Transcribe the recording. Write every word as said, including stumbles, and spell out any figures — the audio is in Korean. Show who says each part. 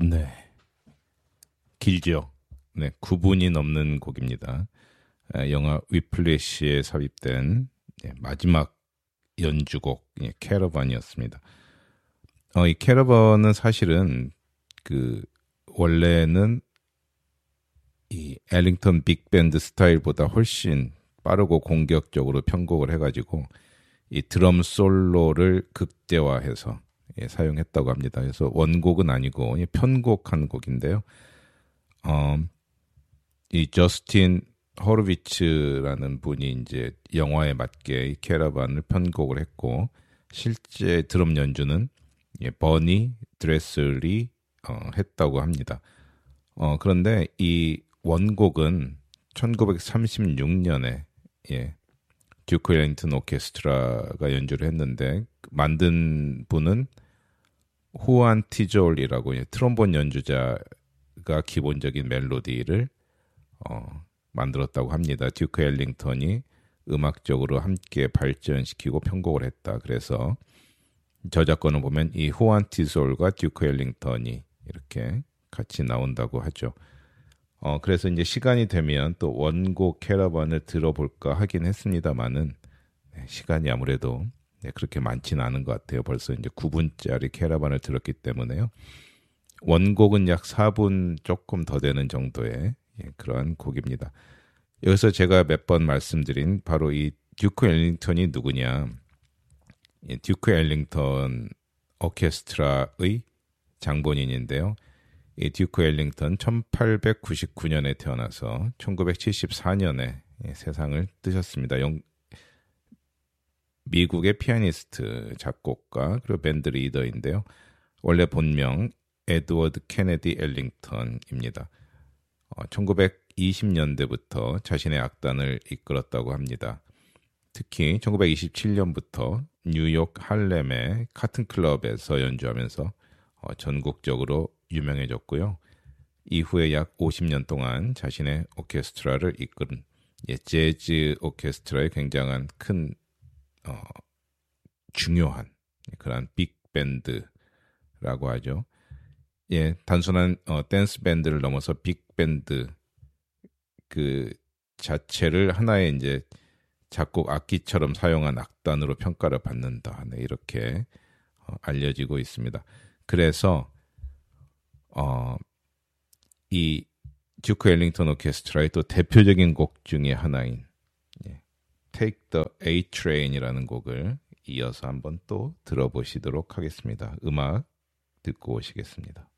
Speaker 1: 네, 길죠. 네, 구 분이 넘는 곡입니다. 영화 위플래시에 삽입된 마지막 연주곡 캐러반이었습니다. 어, 이 캐러반은 사실은 그 원래는 이 엘링턴 빅밴드 스타일보다 훨씬 빠르고 공격적으로 편곡을 해가지고 이 드럼 솔로를 극대화해서 예, 사용했다고 합니다. 그래서 원곡은 아니고 예, 편곡한 곡인데요. 어, 이 저스틴 호르비츠라는 분이 이제 영화에 맞게 이 캐러반을 편곡을 했고 실제 드럼 연주는 예, 버니 드레슬리 어, 했다고 합니다. 어, 그런데 이 원곡은 천구백삼십육 년에 예, 듀크 엘링턴 오케스트라가 연주를 했는데 만든 분은 후안 티졸이라고 예, 트롬본 연주자가 기본적인 멜로디를 어, 만들었다고 합니다. 듀크 엘링턴이 음악적으로 함께 발전시키고 편곡을 했다. 그래서 저작권을 보면 이 후안 티솔과 듀크 엘링턴이 이렇게 같이 나온다고 하죠. 어, 그래서 이제 시간이 되면 또 원곡 캐러반을 들어볼까 하긴 했습니다만은 네, 시간이 아무래도 네, 그렇게 많지는 않은 것 같아요. 벌써 이제 구 분짜리 캐러반을 들었기 때문에요. 원곡은 약 사 분 조금 더 되는 정도의 예, 그런 곡입니다. 여기서 제가 몇 번 말씀드린 바로 이 듀크 엘링턴이 누구냐. 예, 듀크 엘링턴 오케스트라의 장본인인데요. 이 듀크 엘링턴 천팔백구십구 년에 태어나서 천구백칠십사 년에 예, 세상을 뜨셨습니다. 영, 미국의 피아니스트, 작곡가, 그리고 밴드 리더인데요. 원래 본명 에드워드 케네디 엘링턴입니다. 어, 천구백이십 년대부터 자신의 악단을 이끌었다고 합니다. 특히 천구백이십칠 년부터 뉴욕 할렘의 카튼 클럽에서 연주하면서 어, 전국적으로 유명해졌고요. 이후에 약 오십 년 동안 자신의 오케스트라를 이끈 예, 재즈 오케스트라의 굉장한 큰 어, 중요한 그런 빅밴드라고 하죠. 예, 단순한 어, 댄스 밴드를 넘어서 빅밴드 그 자체를 하나의 이제 작곡 악기처럼 사용한 악단으로 평가를 받는다. 네, 이렇게 어, 알려지고 있습니다. 그래서 어, 이 듀크 엘링턴 오케스트라의 또 대표적인 곡 중에 하나인 예, Take the A Train이라는 곡을 이어서 한번 또 들어보시도록 하겠습니다. 음악 듣고 오시겠습니다.